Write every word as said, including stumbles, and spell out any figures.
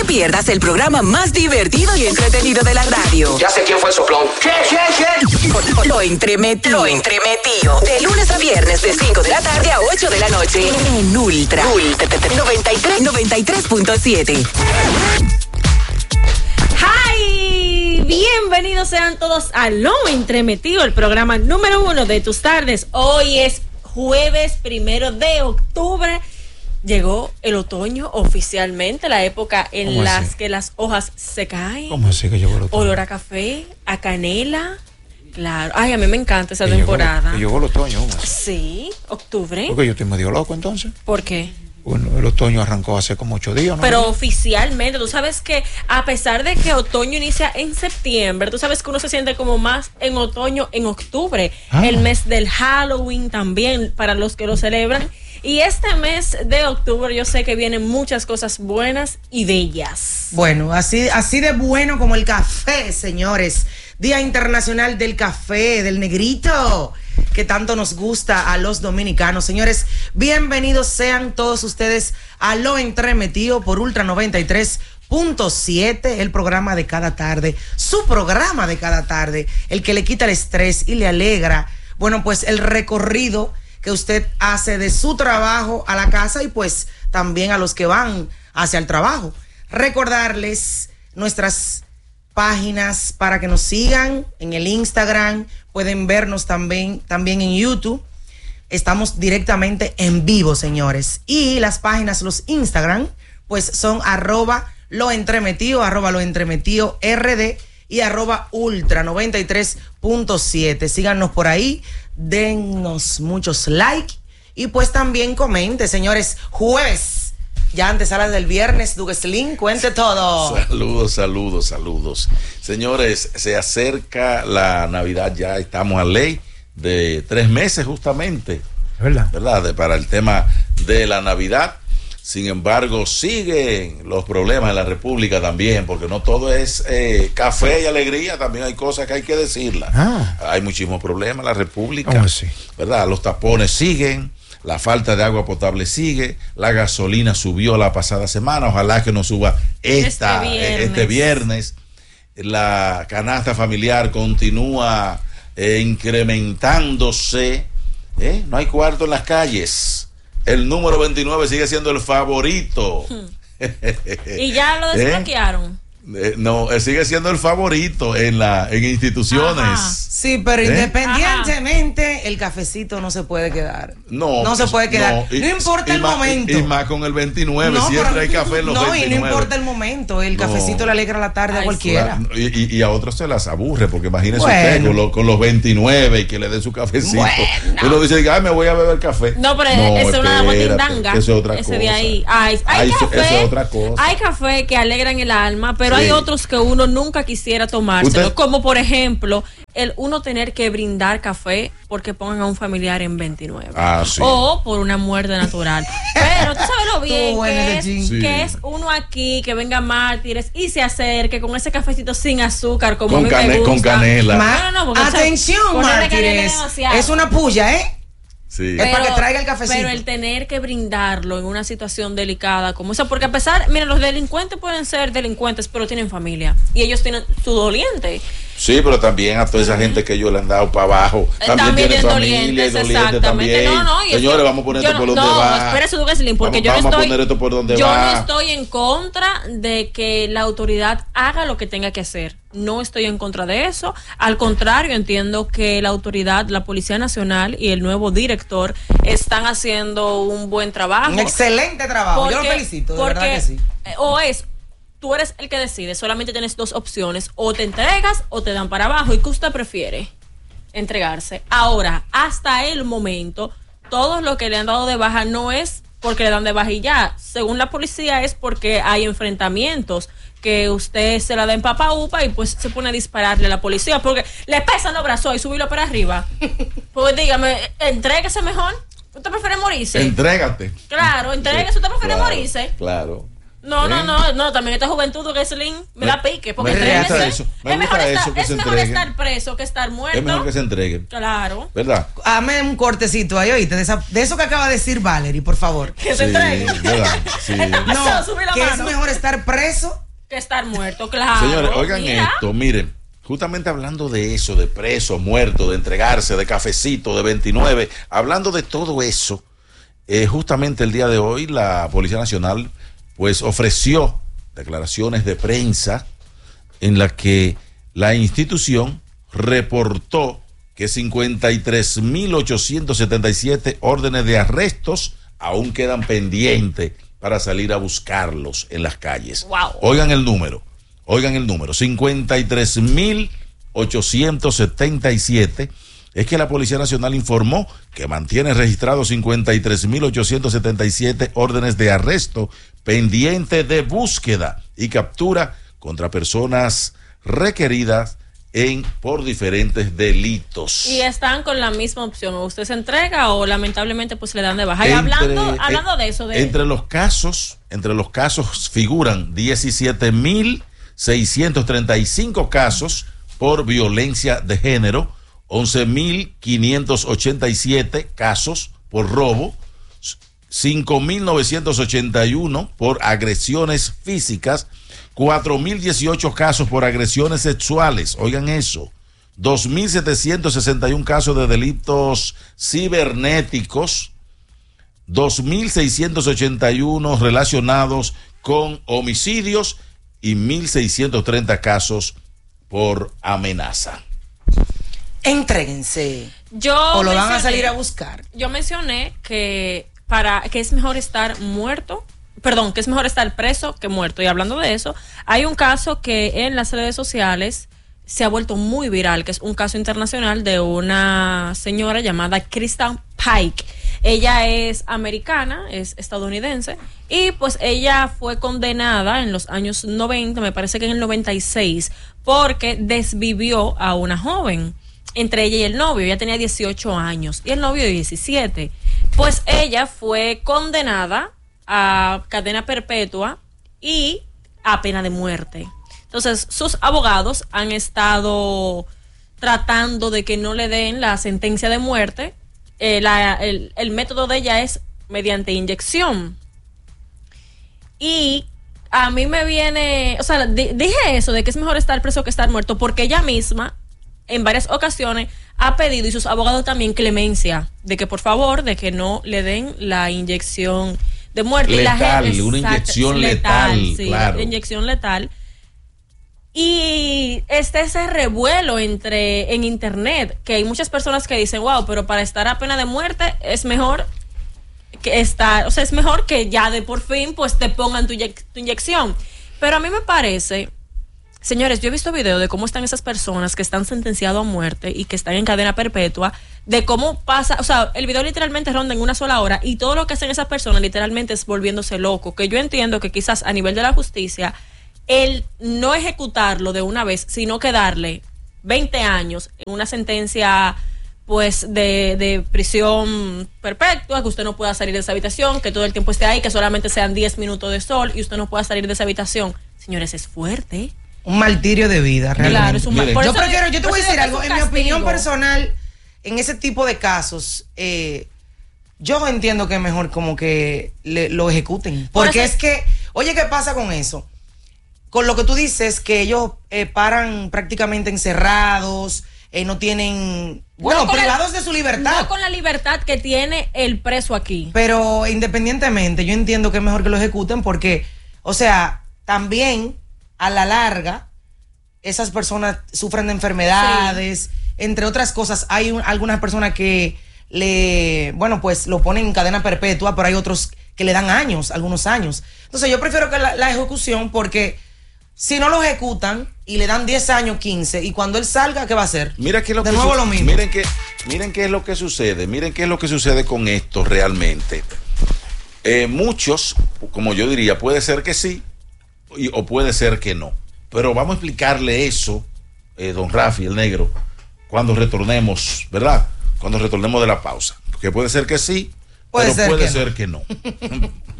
te pierdas el programa más divertido y entretenido de la radio. Ya sé quién fue el soplón. ¿Qué, qué, qué? Lo entremetido. Lo entremetido. De lunes a viernes de cinco de la tarde a ocho de la noche. En Ultra. Ultra noventa y tres, noventa y tres punto siete. ¡Hi! Bienvenidos sean todos a Lo Entremetido, el programa número uno de tus tardes. Hoy es jueves primero de octubre. Llegó el otoño oficialmente, la época en las así? que las hojas se caen. ¿Cómo así que llegó el otoño? Olor a café, a canela. Claro. Ay, a mí me encanta esa temporada. Llegó, llegó el otoño. ¿Cómo? Sí, octubre. Porque yo estoy medio loco entonces. ¿Por qué? Bueno, el otoño arrancó hace como ocho días, ¿no? Pero oficialmente, tú sabes que a pesar de que otoño inicia en septiembre, tú sabes que uno se siente como más en otoño, en octubre, ah. el mes del Halloween también, para los que lo celebran. Y este mes de octubre yo sé que vienen muchas cosas buenas y bellas. Bueno, así, así de bueno como el café, señores. Día Internacional del Café, del negrito, que tanto nos gusta a los dominicanos. Señores, bienvenidos sean todos ustedes a Lo Entremetido por Ultra noventa y tres punto siete, el programa de cada tarde, su programa de cada tarde, el que le quita el estrés y le alegra, bueno, pues el recorrido que usted hace de su trabajo a la casa y pues también a los que van hacia el trabajo. Recordarles nuestras páginas para que nos sigan en el Instagram, pueden vernos también, también en YouTube. Estamos directamente en vivo, señores. Y las páginas, los Instagram, pues son arroba lo entremetido, arroba lo entremetido rd y arroba ultra noventa y tres punto siete. Síganos por ahí, dennos muchos likes y pues también comente, señores. Jueves, ya antesala del viernes, Dugueslin, cuente todo. Saludos, saludos, saludos. Señores, se acerca la Navidad, ya estamos a ley de tres meses justamente. ¿Verdad? ¿Verdad? De, para el tema de la Navidad. Sin embargo, siguen los problemas en la República también, porque no todo es eh, café y alegría, también hay cosas que hay que decirlas. Ah. Hay muchísimos problemas en la República. ¿Cómo así? ¿Verdad? Los tapones siguen, la falta de agua potable sigue, la gasolina subió la pasada semana, ojalá que no suba esta, este viernes. Este viernes. La canasta familiar continúa eh, incrementándose, ¿eh? No hay cuarto en las calles. El número veintinueve sigue siendo el favorito. Hmm. ¿Y ya lo desbloquearon? Eh, no, eh, sigue siendo el favorito en la en instituciones. Ajá. Sí, pero ¿Eh? independientemente, Ajá. el cafecito no se puede quedar. No, no se puede quedar. No, y, no importa y el más, momento. Y, y más con el veintinueve, no, siempre pero, hay café en los no, veintinueve. No, y no importa el momento. El no. cafecito le alegra la tarde Ay, a cualquiera. Claro, y, y a otros se las aburre, porque imagínese bueno. usted con, lo, con los veintinueve y que le den su cafecito. Bueno. Uno dice, ay, me voy a beber café. No, pero no, esa es una guatindanga. Eso es otra ese cosa. De ahí. Ay, hay, Ay, café, eso es otra cosa. Hay café que alegran el alma, pero sí. hay otros que uno nunca quisiera tomárselo. ¿Usted? Como por ejemplo, el uno tener que brindar café porque pongan a un familiar en veintinueve. Ah, sí. O por una muerte natural. Pero tú sabes lo bien bueno que, es, sí. que es uno aquí, que venga mártires y se acerque con ese cafecito sin azúcar, como con a mí cane, me gusta. Con canela. Ma- no, no, no, atención, mártires. Es una puya, ¿eh? Sí. Pero, es para que traiga el cafecito. Pero el tener que brindarlo en una situación delicada como esa, porque a pesar, mira, los delincuentes pueden ser delincuentes, pero tienen familia y ellos tienen su doliente. Sí, pero también a toda esa gente que ellos le han dado para abajo también, también tienen familia y doliente también. No, no, Señores, que, vamos a poner esto no, por donde no, va. No, espérese, Dugueslin, porque vamos, yo vamos no estoy, a poner esto por donde yo va. no estoy en contra de que la autoridad haga lo que tenga que hacer. No estoy en contra de eso. Al contrario, entiendo que la autoridad, la Policía Nacional y el nuevo director están haciendo un buen trabajo. Un excelente trabajo. Porque, yo lo felicito, de porque, verdad que sí. O es, tú eres el que decide, solamente tienes dos opciones, o te entregas o te dan para abajo. ¿Y qué usted prefiere? Entregarse. Ahora, hasta el momento, todos los que le han dado de baja no es porque le dan de baja y ya. Según la policía es porque hay enfrentamientos, que usted se la da en papa upa y pues se pone a dispararle a la policía porque le pesan los brazos y subirlo para arriba. Pues dígame, entréguese mejor. ¿Usted prefiere morirse? Entrégate. Claro, entréguese. ¿Usted prefiere claro, morirse? Claro. No, ¿Eh? no, no, no, también esta juventud de Slim me, me da pique, porque me gusta es eso, me mejor, gusta estar, eso que es se mejor entreguen. estar preso que estar muerto. Es mejor que se entreguen. Claro. ¿Verdad? Hazme un cortecito ahí, oíste, de, esa, de eso que acaba de decir Valerie, por favor. Que Sí, se entreguen. ¿verdad? Sí. No, Sube la que mano. es mejor estar preso. Que estar muerto, claro. Señores, oigan Mira. esto, miren, justamente hablando de eso, de preso, muerto, de entregarse, de cafecito, de veintinueve, hablando de todo eso, eh, justamente el día de hoy la Policía Nacional pues ofreció declaraciones de prensa en la que la institución reportó que cincuenta y tres mil ochocientos setenta y siete órdenes de arrestos aún quedan pendientes para salir a buscarlos en las calles. Wow. Oigan el número, oigan el número, cincuenta y tres mil ochocientos setenta y siete. Es que la Policía Nacional informó que mantiene registrados cincuenta y tres mil ochocientos setenta y siete órdenes de arresto pendientes de búsqueda y captura contra personas requeridas en por diferentes delitos. Y están con la misma opción, o usted se entrega o lamentablemente pues le dan de baja. Y Entre- hablando, hablando de eso, de Entre los casos, entre los casos figuran diecisiete mil seiscientos treinta y cinco casos por violencia de género, once mil quinientos ochenta y siete casos por robo, cinco mil novecientos ochenta y uno por agresiones físicas, cuatro mil dieciocho casos por agresiones sexuales, oigan eso, dos mil setecientos sesenta y uno casos de delitos cibernéticos, dos mil seiscientos ochenta y uno relacionados con homicidios y mil seiscientos treinta casos por amenaza. Entréguense. yo O lo van a mencioné- salir a buscar. Yo mencioné que para que es mejor estar muerto, perdón, que es mejor estar preso que muerto. Y hablando de eso, hay un caso que en las redes sociales se ha vuelto muy viral, que es un caso internacional de una señora llamada Kristen Pike. Ella es americana, es estadounidense, y pues ella fue condenada en los años noventa, me parece que en el noventa y seis, porque desvivió a una joven, entre ella y el novio. Ella tenía dieciocho años y el novio diecisiete. Pues ella fue condenada a cadena perpetua y a pena de muerte. Entonces, sus abogados han estado tratando de que no le den la sentencia de muerte. Eh, la- el, el método de ella es mediante inyección. Y a mí me viene, o sea, di- dije eso de que es mejor estar preso que estar muerto, porque ella misma en varias ocasiones ha pedido, y sus abogados también, clemencia, de que por favor, de que no le den la inyección de muerte. Y la Letal, gente- una exacto, inyección letal, sí, claro. inyección letal. Y este ese revuelo entre en internet, que hay muchas personas que dicen, wow, pero para estar a pena de muerte es mejor que estar, o sea, es mejor que ya de por fin pues te pongan tu, inyec- tu inyección. Pero a mí me parece, señores, yo he visto videos de cómo están esas personas que están sentenciadas a muerte y que están en cadena perpetua, de cómo pasa, o sea, el video literalmente ronda en una sola hora y todo lo que hacen esas personas literalmente es volviéndose loco, que yo entiendo que quizás a nivel de la justicia el no ejecutarlo de una vez, sino que darle veinte años en una sentencia pues de, de prisión perpetua, que usted no pueda salir de esa habitación, que todo el tiempo esté ahí, que solamente sean diez minutos de sol y usted no pueda salir de esa habitación. Señores, es fuerte. Un martirio de vida, realmente. Claro, es un Miren, por Yo eso- prefiero, yo te por voy a eso decir es algo, un en mi opinión castigo. personal, en ese tipo de casos, eh, yo entiendo que es mejor como que le- lo ejecuten. Por Porque eso- es que, oye, ¿qué pasa con eso? Con lo que tú dices, que ellos eh, paran prácticamente encerrados, eh, no tienen, bueno, No con la- privados de su libertad. No con la libertad que tiene el preso aquí. Pero independientemente, yo entiendo que es mejor que lo ejecuten porque, o sea, también a la larga, esas personas sufren de enfermedades, entre otras cosas. Hay un- algunas personas que le, bueno, pues lo ponen en cadena perpetua, pero hay otros que le dan años, algunos años. Entonces yo prefiero que la, la ejecución porque si no lo ejecutan y le dan diez años, quince, y cuando él salga, ¿qué va a hacer? Mira qué es lo de que nuevo su- lo mismo. Miren que, miren qué es lo que sucede, miren qué es lo que sucede con esto realmente. Eh, muchos, como yo diría, puede ser que sí y- o puede ser que no. Pero vamos a explicarle eso, eh, don Rafi, el negro, cuando retornemos, ¿verdad? Cuando retornemos de la pausa. Que puede ser que sí, Puede pero ser puede que no. ser que no.